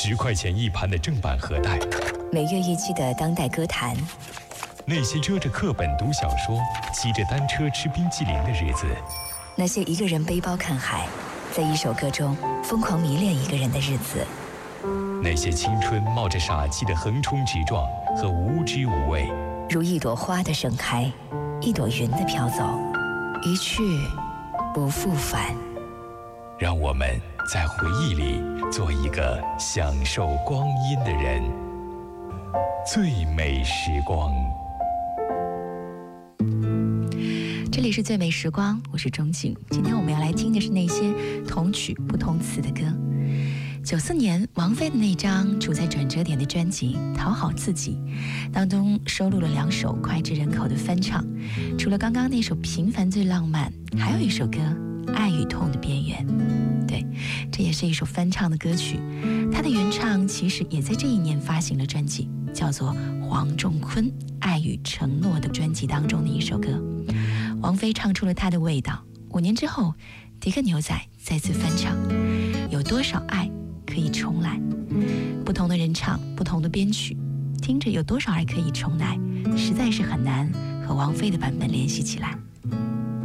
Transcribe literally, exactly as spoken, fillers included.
十块钱一盘的正版盒带， 每月一期的当代歌坛， 那些遮着课本读小说、骑着单车吃冰淇淋的日子， 那些一个人背包看海，在一首歌中疯狂迷恋一个人的日子， 那些青春冒着傻气的横冲直撞和无知无畏， 如一朵花的盛开，一朵云的飘走，一去不复返。 让我们在回忆里做一个享受光阴的人。最美时光， 这里是最美时光，我是钟静。今天我们要来听的是那些同曲不同词的歌。九四年王菲的那张处在转折点的专辑《讨好自己》当中收录了两首脍炙人口的翻唱，除了刚刚那首《平凡最浪漫》，还有一首歌《爱与痛的边缘》。对，这也是一首翻唱的歌曲，它的原唱其实也在这一年发行了专辑，叫做黄仲坤《爱与承诺》的专辑当中的一首歌。王菲唱出了她的味道。五年之后，迪克牛仔再次翻唱，有多少爱可以重来？不同的人唱，不同的编曲，听着有多少爱可以重来，实在是很难和王菲的版本联系起来。